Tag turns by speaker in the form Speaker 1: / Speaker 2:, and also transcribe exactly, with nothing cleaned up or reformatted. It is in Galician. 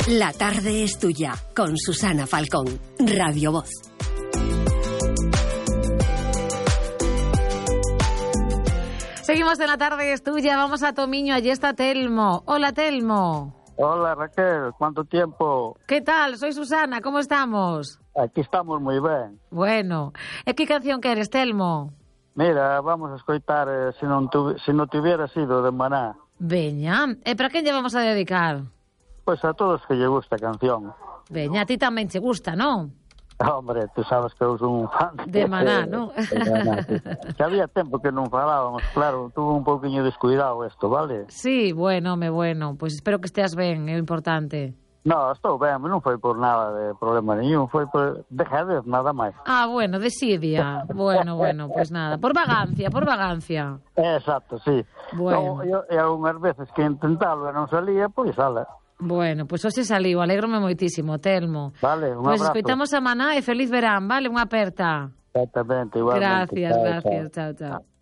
Speaker 1: La tarde es tuya, con Susana Falcón, Radio Voz.
Speaker 2: Seguimos en La tarde es tuya, vamos a Tomiño, allí está Telmo. Hola, Telmo.
Speaker 3: Hola, Raquel, ¿cuánto tiempo?
Speaker 2: ¿Qué tal? Soy Susana, ¿cómo estamos?
Speaker 3: Aquí estamos moi ben.
Speaker 2: Bueno, e que canción queres, Telmo?
Speaker 3: Mira, vamos a escoitar eh, se, non tu, se non tuviera sido de Maná.
Speaker 2: Veña, e para quen lle vamos a dedicar?
Speaker 3: Pois a todos que lle gusta a canción.
Speaker 2: Veña, a ti tamén che gusta, non?
Speaker 3: Hombre, tú sabes que eu son un fan
Speaker 2: de Maná, non?
Speaker 3: De Maná, sí. Que había tempo que non falábamos, claro, tuvo un pouquiño descuidado isto, vale?
Speaker 2: Sí, bueno, me bueno, pois pues espero que esteas ben, é o importante.
Speaker 3: No, estou ben, non foi por nada de problema nenhum, foi por dejadez, nada máis.
Speaker 2: Ah, bueno, desidia. Bueno, bueno, pois pues nada, por vagancia, por vagancia.
Speaker 3: Exacto, sí.
Speaker 2: Bueno.
Speaker 3: No, e algunhas veces que intentalo e non salía, pois sala.
Speaker 2: Bueno, pois pues hoxe saliu, alégrome moitísimo, Telmo.
Speaker 3: Vale, un
Speaker 2: Pois pues
Speaker 3: abrazo.
Speaker 2: escoitamos a Maná e feliz verán, vale, unha aperta.
Speaker 3: Exactamente, igualmente.
Speaker 2: Gracias,
Speaker 3: chao,
Speaker 2: gracias,
Speaker 3: chao,
Speaker 2: chao, chao.